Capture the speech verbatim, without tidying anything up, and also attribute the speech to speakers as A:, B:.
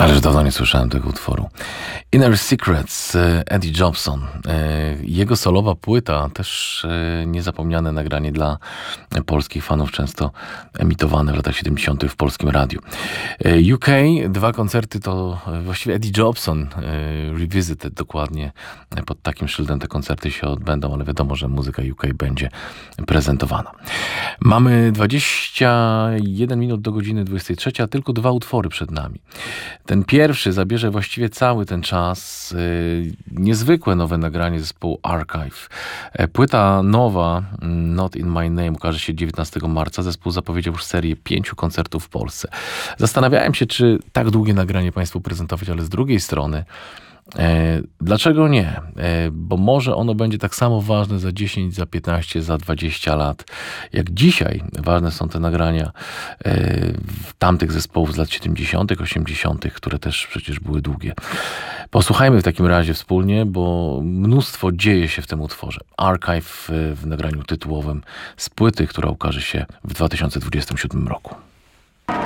A: Ależ dawno nie słyszałem tego utworu. Inner Secrets, Eddie Jobson. Jego solowa płyta, też niezapomniane nagranie dla polskich fanów, często emitowane w latach siedemdziesiątych w polskim radiu. U K, dwa koncerty to właściwie Eddie Jobson Revisited, dokładnie pod takim szyldem te koncerty się odbędą, ale wiadomo, że muzyka U K będzie prezentowana. Mamy dwadzieścia jeden minut do godziny dwudziestej trzeciej, a tylko dwa utwory przed nami. Ten pierwszy zabierze właściwie cały ten czas. Niezwykłe nowe nagranie zespołu Archive. Płyta nowa, Not in My Name, ukaże się dziewiętnastego marca. Zespół zapowiedział już serię pięciu koncertów w Polsce. Zastanawiałem się, czy tak długie nagranie Państwu prezentować, ale z drugiej strony E, dlaczego nie? E, bo może ono będzie tak samo ważne za dziesięć, za piętnaście, za dwadzieścia lat. Jak dzisiaj ważne są te nagrania e, tamtych zespołów z lat siedemdziesiątych, osiemdziesiątych, które też przecież były długie. Posłuchajmy w takim razie wspólnie, bo mnóstwo dzieje się w tym utworze. Archive w nagraniu tytułowym z płyty, która ukaże się w dwa tysiące dwudziestym siódmym roku.